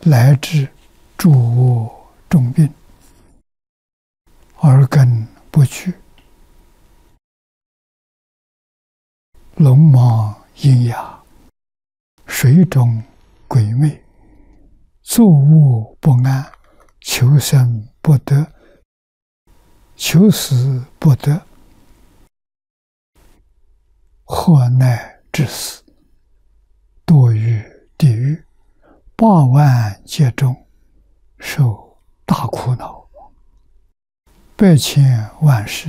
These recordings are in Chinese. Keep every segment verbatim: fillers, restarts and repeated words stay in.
乃至诸恶重病，耳根不具，聋盲喑哑，水肿鬼魅，坐卧不安，求生不得，求死不得，祸乃致死，堕于地狱，八万劫中，受大苦恼，百千万世，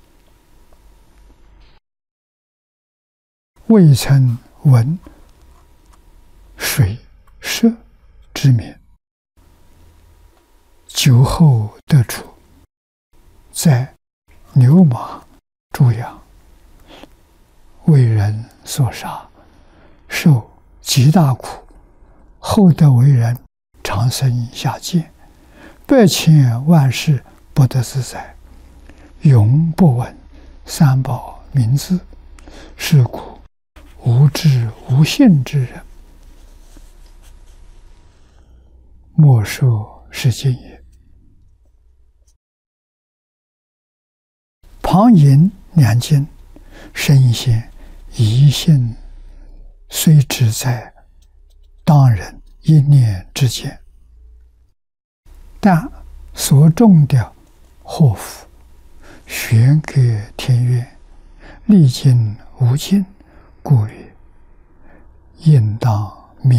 未曾闻水蛇之名。酒后得处，在牛马猪羊，为人所杀，受极大苦，后得为人，长生下界，百千万世不得自在，永不闻三宝名字。是故无知无信之人，莫说是经也。旁引两经，深显疑心虽只在当人一念之间，但所种的祸福，玄隔天渊，历经无尽，故曰应当